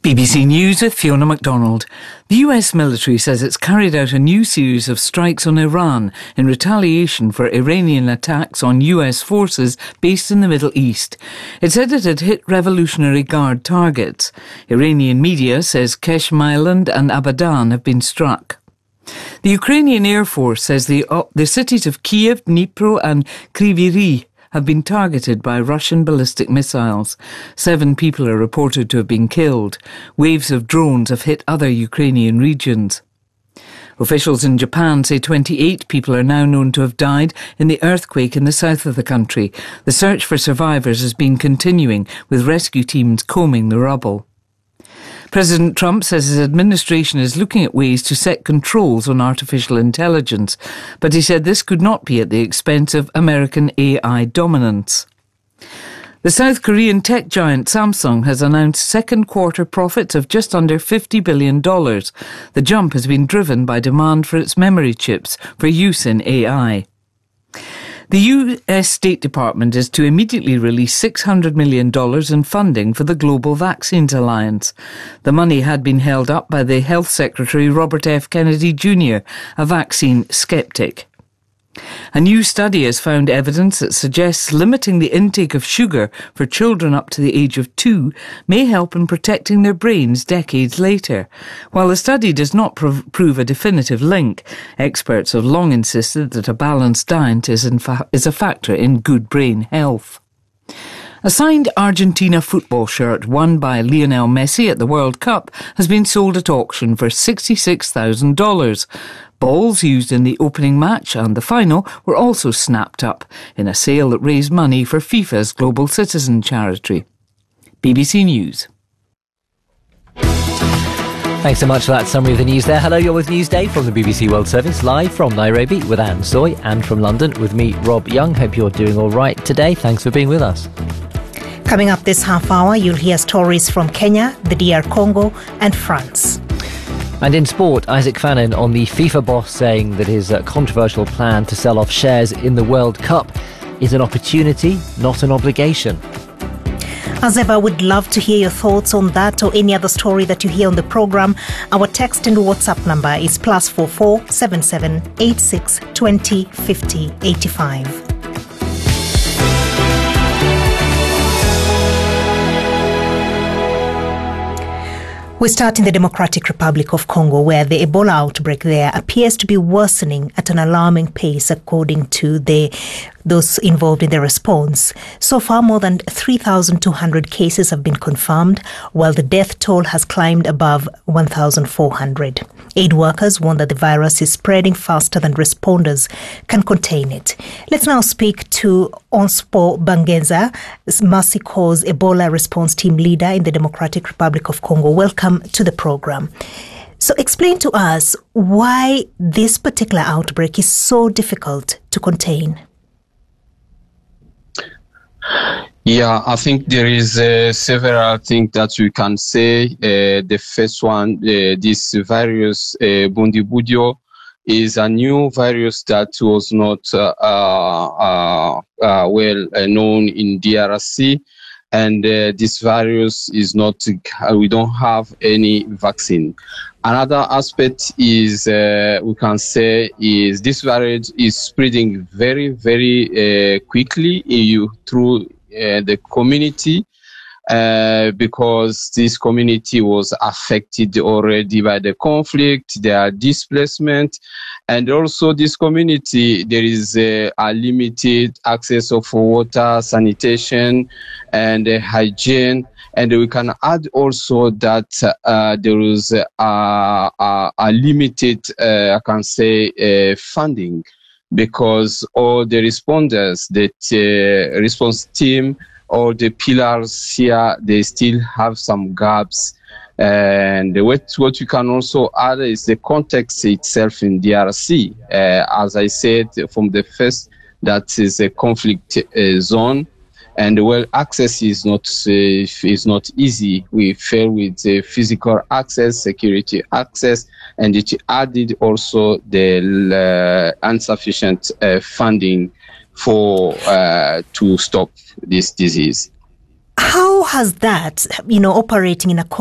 BBC News with Fiona MacDonald. The US military says it's carried out a new series of strikes on Iran in retaliation for Iranian attacks on US forces based in the Middle East. It said it had hit Revolutionary Guard targets. Iranian media says Keshm Island and Abadan have been struck. The Ukrainian Air Force says the cities of Kiev, Dnipro and Kryvyi Rih have been targeted by Russian ballistic missiles. 7 people are reported to have been killed. Waves of drones have hit other Ukrainian regions. Officials in Japan say 28 people are now known to have died in the earthquake in the south of the country. The search for survivors has been continuing, with rescue teams combing the rubble. President Trump says his administration is looking at ways to set controls on artificial intelligence, but he said this could not be at the expense of American AI dominance. The South Korean tech giant Samsung has announced second quarter profits of just under $50 billion. The jump has been driven by demand for its memory chips for use in AI. The US State Department is to immediately release $600 million in funding for the Global Vaccines Alliance. The money had been held up by the Health Secretary Robert F. Kennedy Jr., a vaccine skeptic. A new study has found evidence that suggests limiting the intake of sugar for children up to the age of 2 may help in protecting their brains decades later. While the study does not prove a definitive link, experts have long insisted that a balanced diet is a factor in good brain health. A signed Argentina football shirt won by Lionel Messi at the World Cup has been sold at auction for $66,000. Balls used in the opening match and the final were also snapped up in a sale that raised money for FIFA's Global Citizen charity. BBC News. Thanks so much for that summary of the news there. Hello, you're with Newsday from the BBC World Service, live from Nairobi with Anne Soy, and from London with me, Rob Young. Hope you're doing all right today. Thanks for being with us. Coming up this half hour, you'll hear stories from Kenya, the DR Congo and France. And in sport, Isaac Fannin on the FIFA boss saying that his controversial plan to sell off shares in the World Cup is an opportunity, not an obligation. As ever, we'd love to hear your thoughts on that or any other story that you hear on the programme. Our text and WhatsApp number is +44 77 86 20 50 85. We start in the Democratic Republic of Congo, where the Ebola outbreak there appears to be worsening at an alarming pace, according to those involved in the response. So far, more than 3,200 cases have been confirmed, while the death toll has climbed above 1,400. Aid workers warn that the virus is spreading faster than responders can contain it. Let's now speak to Onspo Bangenza, Mercy Corps Ebola response team leader in the Democratic Republic of Congo. Welcome to the program. So explain to us why this particular outbreak is so difficult to contain. Yeah, I think there is several things that we can say. The first one, this virus, Bundibugyo, is a new virus that was not well known in DRC. And this virus is not, we don't have any vaccine. Another aspect is, we can say, is this virus is spreading very, very quickly through the community, because this community was affected already by the conflict, their displacement, and also this community, there is a limited access of water, sanitation, and hygiene. And we can add also that there is a limited, I can say, funding, because all the responders, the response team, all the pillars here, they still have some gaps. And what you can also add is the context itself in DRC. As I said from the first, that is a conflict zone. And well, access is not easy. We fail with physical access, security access, and it added also the insufficient funding for to stop this disease. How has that, operating in a